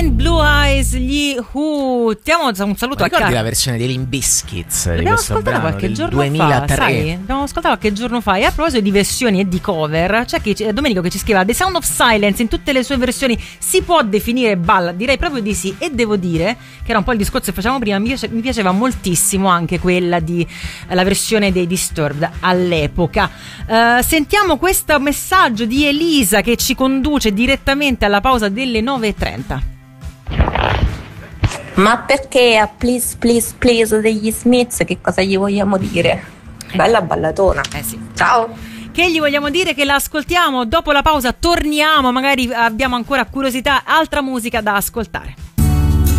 Behind Blue Eyes, gli Who. Diamo un saluto a Ricordi la versione dei Limp Bizkit di abbiamo questo brano qualche del giorno 2003? fa, sai? Abbiamo ascoltato qualche giorno fa. E a proposito di versioni e di cover, c'è Domenico che ci scriveva The Sound of Silence in tutte le sue versioni si può definire ballad? Direi proprio di sì. E devo dire che era un po' il discorso che facevamo prima, mi piaceva moltissimo anche quella di la versione dei Disturbed all'epoca. Sentiamo questo messaggio di Elisa che ci conduce direttamente alla pausa delle 9:30. Ma perché a Please Please Please degli Smiths che cosa gli vogliamo dire? Bella ballatona. Sì. Ciao. Che gli vogliamo dire? Che la ascoltiamo dopo la pausa, torniamo, magari abbiamo ancora curiosità, altra musica da ascoltare.